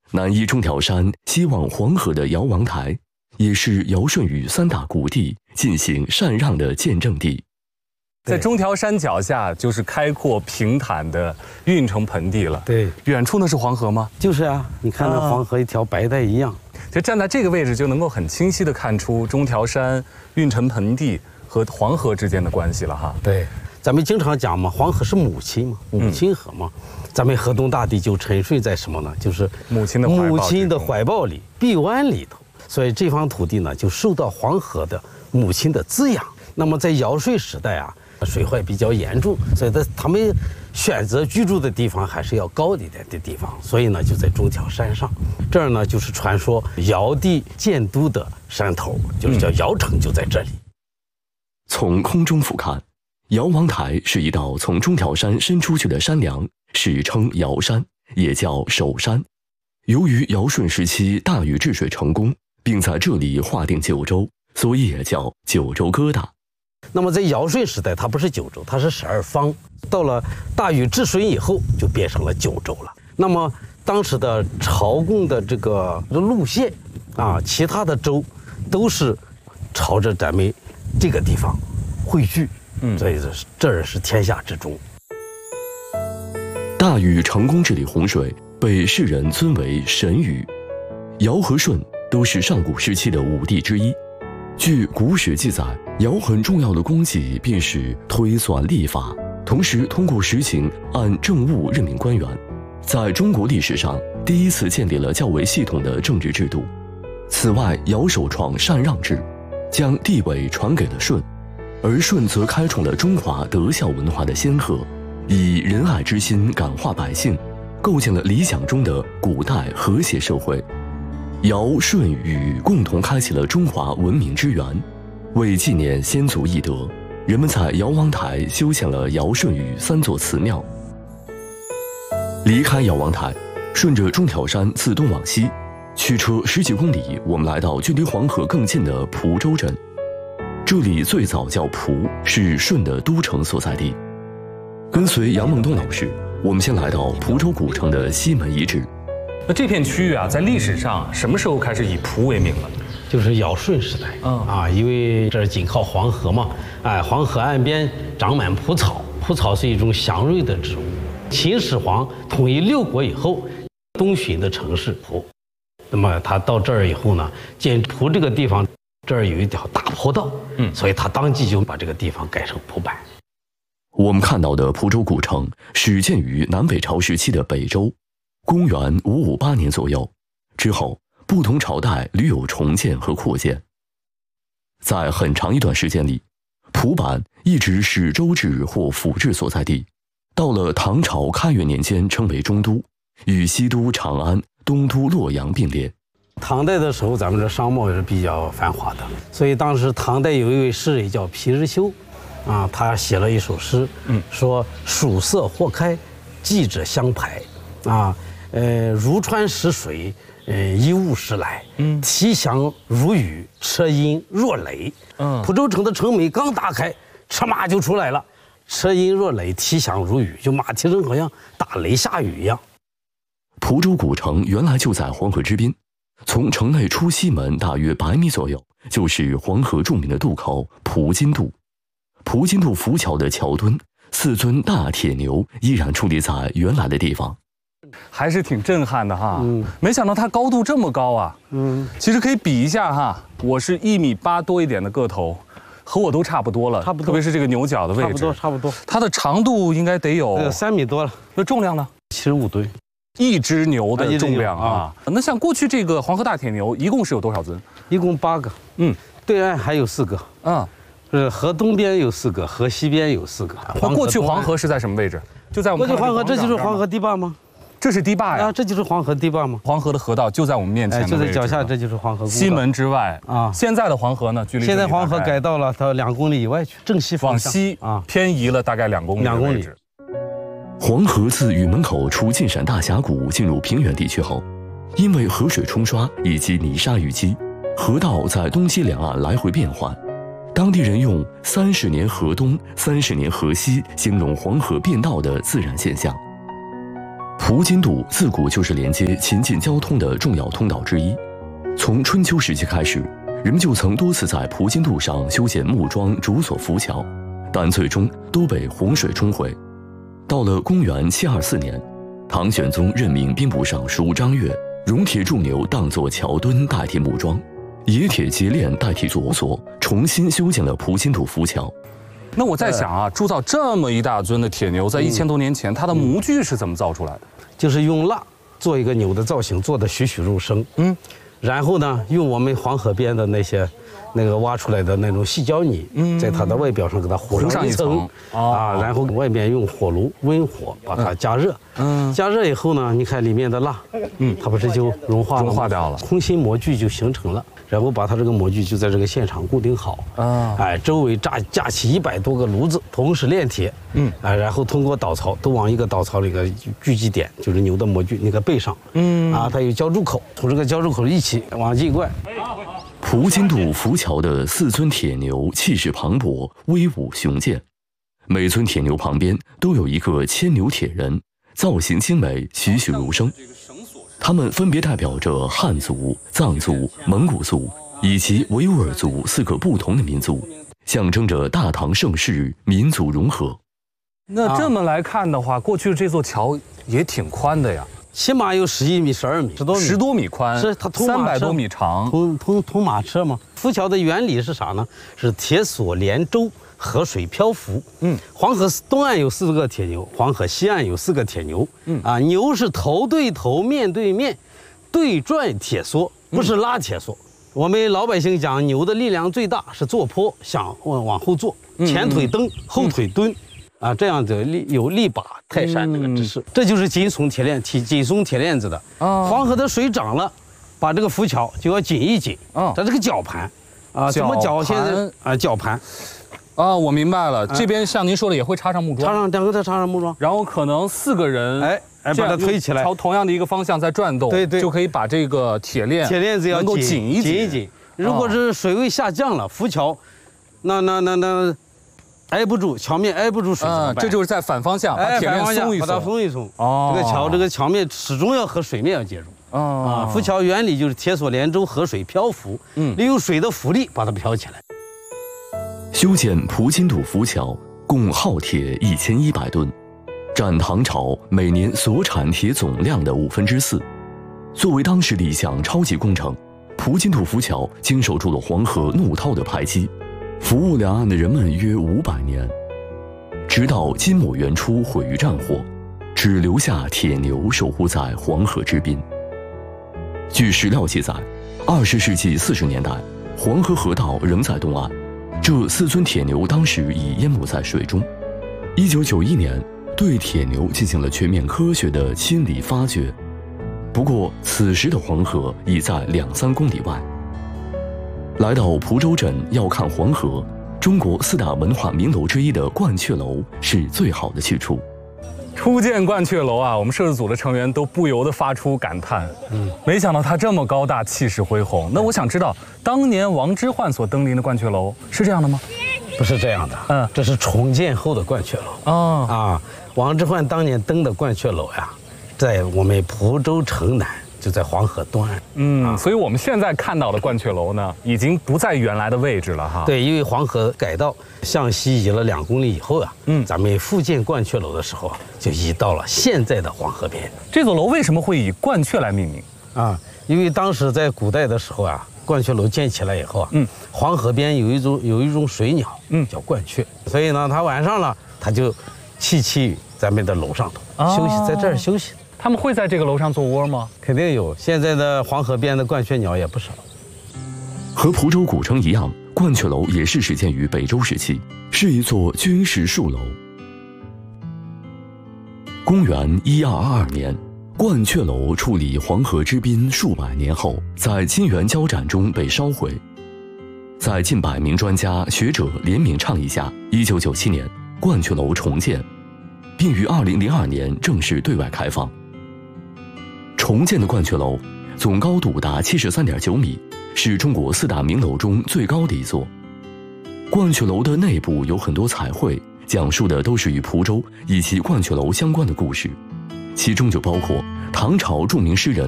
南依中条山，西望黄河的尧王台，也是尧舜禹三大古地进行禅让的见证地。 在中条山脚下就是开阔平坦的运城盆地了。 对， 远处那是黄河吗？ 就是啊，你看那黄河一条白带一样。 就站在这个位置，就能够很清晰地看出中条山、运城盆地和黄河之间的关系了哈。 对，咱们经常讲嘛，黄河是母亲嘛，母亲河嘛。咱们河东大地就沉睡在什么呢？就是母亲的怀抱里、臂弯里头。所以这方土地呢，就受到黄河的母亲的滋养。那么在尧舜时代啊，水患比较严重，所以他们选择居住的地方还是要高一点的地方。所以呢，就在中条山上。这儿呢，就是传说尧帝建都的山头，就是叫尧城，就在这里。 从空中俯瞰，尧王台是一道从中条山伸出去的山梁，史称尧山，也叫首山。由于尧舜时期大禹治水成功，并在这里划定九州，所以也叫九州疙瘩。 那么在尧舜时代，它不是九州，它是12方。到了大禹治水以后，就变成了九州了。那么当时的朝贡的这个路线啊，其他的州都是朝着咱们这个地方汇聚。所以这是天下之中。 大禹成功治理洪水，被世人尊为神禹。尧和舜都是上古时期的五帝之一。据古史记载，尧很重要的功绩便是推算历法，同时通过实行按政务任命官员，在中国历史上第一次建立了较为系统的政治制度。此外，尧首创禅让制，将地位传给了舜。而舜则开创了中华德孝文化的先河，以仁爱之心感化百姓，构建了理想中的古代和谐社会。尧舜禹共同开启了中华文明之源。为纪念先祖义德，人们在尧王台修建了尧舜禹3座祠庙。离开尧王台，顺着中条山自东往西，驱车10几公里，我们来到距离黄河更近的蒲州镇。这里最早叫蒲，是舜的都城所在地。跟随杨孟东老师，我们先来到蒲州古城的西门遗址。 那这片区域啊，在历史上什么时候开始以蒲为名了？ 就是尧舜时代。因为这紧靠黄河嘛，黄河岸边长满蒲草，蒲草是一种祥瑞的植物。秦始皇统一6国以后，东巡的城市蒲，那么他到这儿以后呢，建蒲这个地方。这儿有一条大坡道，所以他当即就把这个地方改成蒲坂。 我们看到的蒲州古城始建于南北朝时期的北周，公元558年左右。之后，不同朝代屡有重建和扩建。在很长一段时间里，蒲坂一直是州治或府治所在地。到了唐朝开元年间，称为中都，与西都长安、东都洛阳并列。 唐代的时候，咱们这商贸也是比较繁华的，所以当时唐代有一位诗人叫皮日休，他写了一首诗，说曙色或开，季者相排，如川石水，一物时来，啼响如雨，车音若雷。蒲州城的城门刚打开，车马就出来了，车音若雷，啼响如雨，就马蹄声好像打雷下雨一样。 蒲州古城原来就在黄河之滨。从城内出西门大约100米左右，就是黄河著名的渡口蒲津渡。蒲津渡浮桥的桥墩，4尊大铁牛依然矗立在原来的地方， 还是挺震撼的哈。没想到它高度这么高啊。其实可以比一下哈，我是1.8米多一点的个头，和我都差不多了，特别是这个牛角的位置， 差不多。 它的长度应该得有 3米多了。 那重量呢 ？75吨。 一只牛的重量啊！那像过去这个黄河大铁牛，一共是有多少尊？ 一共8个。对岸还有4个。河东边有4个，河西边有4个。 那过去黄河是在什么位置？就在我们过去黄河，这就是黄河堤坝吗？ 这是堤坝呀！ 这就是黄河堤坝吗？ 黄河的河道就在我们面前， 就在脚下，这就是黄河。 西门之外现在的黄河呢？距离现在黄河改道了，到2公里以外去，正西方向。 往西偏移了大概2公里。2公里。 黄河自禹门口出晋陕大峡谷进入平原地区后，因为河水冲刷以及泥沙淤积，河道在东西两岸来回变换。当地人用30年河东，30年河西形容黄河变道的自然现象。 蒲津渡自古就是连接秦晋交通的重要通道之一。从春秋时期开始，人们就曾多次在蒲津渡上修建木桩竹索浮桥，但最终都被洪水冲毁。到了公元724年，唐玄宗任命兵部尚书张悦，熔铁铸牛当作桥墩代替木桩，冶铁结炼代替竹索，重新修建了蒲津渡浮桥。 那我在想啊，铸造这么一大尊的铁牛，在1000多年前，它的模具是怎么造出来的？ 就是用蜡做一个牛的造型，做的栩栩如生。然后呢，用我们黄河边的那个挖出来的那种细胶泥，在它的外表上给它糊上一层然后外面用火炉温火把它加热，加热以后呢，你看里面的蜡，它不是就融化了吗？ 融化掉了， 空心模具就形成了。然后把它这个模具就在这个现场固定好周围架起100多个炉子，同时炼铁，然后通过导槽都往一个导槽里个聚集点，就是牛的模具那个背上，它有浇筑口，从这个浇筑口一起往进灌。 蒲津渡浮桥的4尊铁牛气势磅礴，威武雄健，每尊铁牛旁边都有一个牵牛铁人，造型精美，栩栩如生。他们分别代表着汉族、藏族、蒙古族以及维吾尔族4个不同的民族，象征着大唐盛世民族融合。 那这么来看的话，过去这座桥也挺宽的呀， 起码有11米、12米 ，10多米宽， 是它 300多米长， 通马车嘛。浮桥的原理是啥呢？是铁索连舟，河水漂浮。黄河东岸有4个铁牛，黄河西岸有4个铁牛。牛是头对头、面对面，对转铁索，不是拉铁索。我们老百姓讲牛的力量最大是坐坡，想往后坐，前腿蹬，后腿蹲。这样的有力把泰山这个姿势，这就是紧松铁链子的。黄河的水涨了，把这个浮桥就要紧一紧。它这个绞盘，怎么绞？现在绞盘。 我明白了，这边像您说的也会插上木桩， 2个再插上木桩， 然后可能4个人， 把它推起来， 朝同样的一个方向在转动，对，就可以把这个铁链子要能够紧一紧。 如果是水位下降了，浮桥，那挨不住，桥面挨不住水怎么办？ 这就是在反方向把铁链松一松， 把它松一松。这个桥面始终要和水面要接触。浮桥原理就是铁索连舟，河水漂浮，利用水的浮力把它漂起来。 修建蒲津渡浮桥共耗铁1100吨，占唐朝每年所产铁总量的4%。作为当时的一项超级工程，蒲津渡浮桥经受住了黄河怒涛的排击，服务两岸的人们约500年，直到金末元初毁于战火，只留下铁牛守护在黄河之滨。据史料记载，20世纪40年代，黄河河道仍在东岸，这4尊铁牛当时已淹没在水中。1991年，对铁牛进行了全面科学的清理发掘，不过此时的黄河已在2-3公里外。来到蒲州镇要看黄河，中国4大文化名楼之一的鹳雀楼是最好的去处。 初见鹳雀楼啊，我们摄制组的成员都不由得发出感叹。没想到它这么高大，气势恢宏。那我想知道，当年王之涣所登临的鹳雀楼是这样的吗？ 不是这样的，这是重建后的鹳雀楼。王之涣当年登的鹳雀楼呀，在我们蒲州城南，就在黄河东岸。 所以我们现在看到的鹳雀楼呢，已经不在原来的位置了哈。 对，因为黄河改道向西移了2公里以后啊，咱们复建鹳雀楼的时候就移到了现在的黄河边。 这座楼为什么会以鹳雀来命名？ 因为当时在古代的时候啊，鹳雀楼建起来以后啊，黄河边有一种水鸟，叫鹳雀，所以呢，它晚上了，它就栖于咱们的楼上头休息，在这儿休息。 他们会在这个楼上做窝吗？ 肯定有，现在的黄河边的鹳雀鸟也不少。 和蒲州古城一样，鹳雀楼也是始建于北周时期，是一座军事戍楼。公元1222年，鹳雀楼矗立黄河之滨数百年后，在金元交战中被烧毁。在近百名专家学者联名倡议下，1997年鹳雀楼重建，并于2002年正式对外开放。重建的鹳雀楼总高度达73.9米，是中国4大名楼中最高的一座。鹳雀楼的内部有很多彩绘，讲述的都是与蒲州以及鹳雀楼相关的故事。 其中就包括唐朝著名诗人